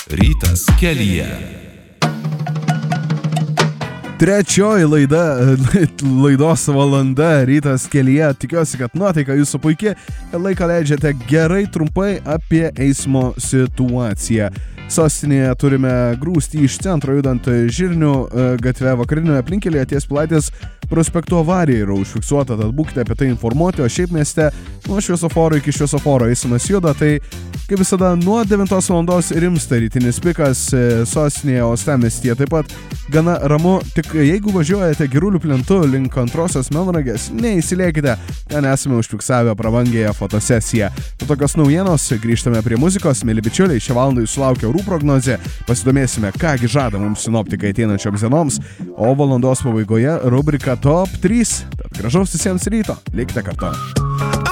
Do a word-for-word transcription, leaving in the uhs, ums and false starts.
Rytas kelyje. Trečioji laida, laidos valanda Rytas kelyje. Tikiuosi, kad nuotaika jūsų puikiai ir laiką leidžiate gerai. Trumpai apie eismo situaciją. Sostinėje turime grūstį iš centro judant Žirnių gatve vakarinėje aplinkelėje ties Pilaitės prospekto avarija yra užfiksuota, tad būkite apie tai informuoti, o šiaip mieste nuo šviesoforo iki šviesoforo eismas juda, tai kaip visada nuo devintos valandos rimsta rytinis pikas sostinėje, uostamiestyje taip pat gana ramu, tik jeigu važiuojate Girulių plentu link antrosios Melnragės, neįsilėkite, ten esame užfiksavę prabangėją fotosesiją. Po tokios naujienos grįžtame prie muzikos, mėly bičiuliai, šią valandą jūsų laukia orų prognozė, pasidomėsime, kągi žada mums sinoptikai ateinančioms dienoms, o valandos pabaigoje rubrika Top trys. Tad gražaus visiems ryto, likite kartu.